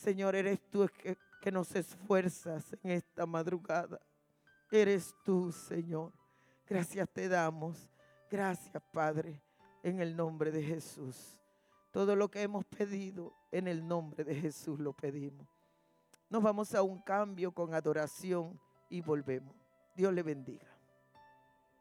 Señor, eres tú que nos esfuerzas en esta madrugada. Eres tú, Señor. Gracias te damos. Gracias, Padre, en el nombre de Jesús. Todo lo que hemos pedido, en el nombre de Jesús lo pedimos. Nos vamos a un cambio con adoración y volvemos. Dios le bendiga.